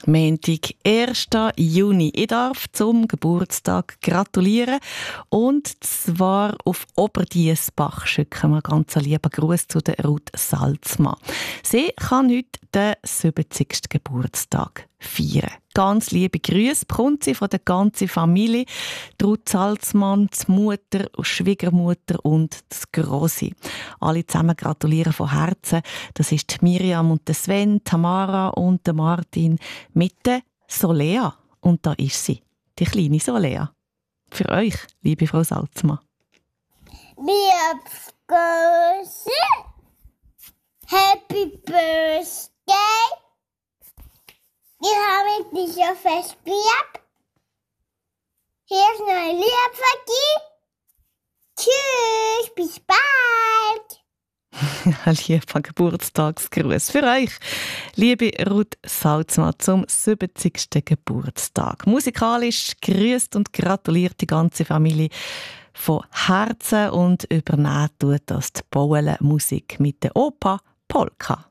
Montag, 1. Juni. Ich darf zum Geburtstag gratulieren. Und zwar auf Oberdiessbach schicken wir ganz einen lieben Gruß zu der Ruth Salzmann. Sie kann heute den 70. Geburtstag feiern. Ganz liebe Grüße bekommt sie von der ganzen Familie. Die Ruth Salzmann, die Mutter, die Schwiegermutter und das Grossi. Alle zusammen gratulieren von Herzen. Das ist die Miriam und der Sven, Tamara und der Martin mit der Solea. Und da ist sie, die kleine Solea. Für euch, liebe Frau Salzmann. Liebes Grüße. Happy Birthday. Ich habe dich so fest lieb. Hier ist noch ein Lied für dich. Tschüss, bis bald. Ein lieber Geburtstagsgruß für euch, liebe Ruth Salzmann, zum 70. Geburtstag. Musikalisch grüßt und gratuliert die ganze Familie von Herzen und übernehmen tut das die Bauele Musik mit der Oper Polka.